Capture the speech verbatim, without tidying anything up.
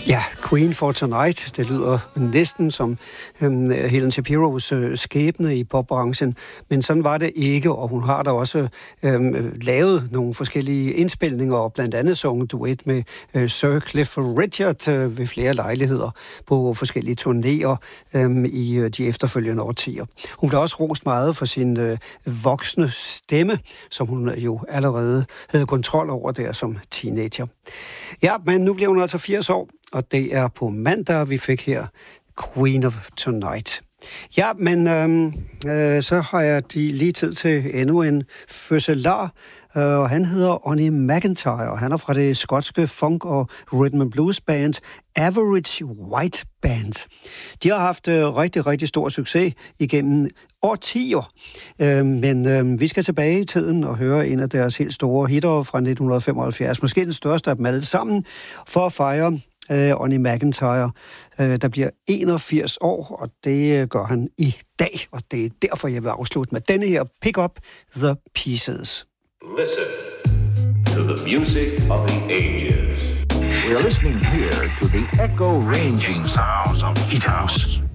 Ja, Queen for Tonight, det lyder næsten som øhm, Helen Shapiros øh, skæbne i popbranchen, men sådan var det ikke, og hun har da også øhm, lavet nogle forskellige indspilninger, og blandt andet sunget duet med øh, Sir Clifford Richard øh, ved flere lejligheder på forskellige turnéer øh, i øh, de efterfølgende årtier. Hun blev også rost meget for sin øh, voksne stemme, som hun jo allerede havde kontrol over der som teenager. Ja, men nu bliver hun altså firs år, og det er på mandag, vi fik her Queen of Tonight. Ja, men øhm, øh, så har jeg de lige tid til endnu en fødselar, øh, og han hedder Onny McIntyre, og han er fra det skotske funk- og rhythm and blues band Average White Band. De har haft øh, rigtig, rigtig stor succes igennem årtier, øh, men øh, vi skal tilbage i tiden og høre en af deres helt store hitter fra nitten femoghalvfjerds, måske den største af dem alle sammen, for at fejre Uh, Onny McIntyre, uh, der bliver enogfirs år, og det uh, gør han i dag, og det er derfor, jeg vil afslutte med denne her Pick Up the Pieces. Listen to the music of the ages. We are listening here to the echo-ranging sounds of Hit House.